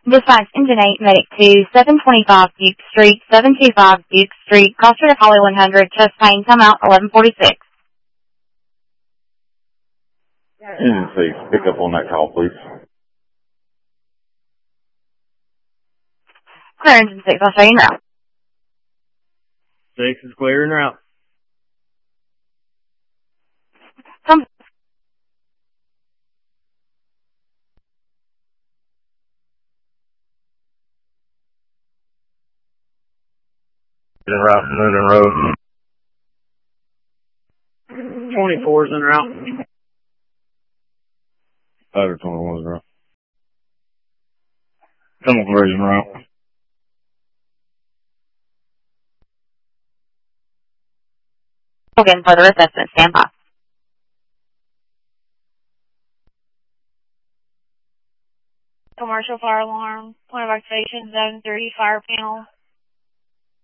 Dispatch Engine 8, Medic 2, 725 Duke Street, 725 Duke Street, Crossroad of Holly 100, chest pain, come out 1146. Engine 6, pick up on that call, please. Clear Engine 6, I'll show you now. 6 is clear and route. Come. En route from Noonan Road. 24's en route. 5 or 21's en route. Come on, conversion route. Again, further assessment, stand by. Commercial fire alarm, point of activation, zone 3, fire panel,